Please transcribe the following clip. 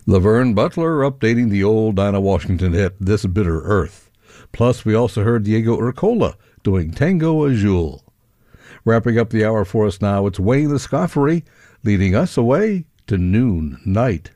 Laverne Butler updating the old Dinah Washington hit, This Bitter Earth. Plus, we also heard Diego Urcola doing Tango Azul. Wrapping up the hour for us now, it's Wayne Escoffery leading us away to Noon Night.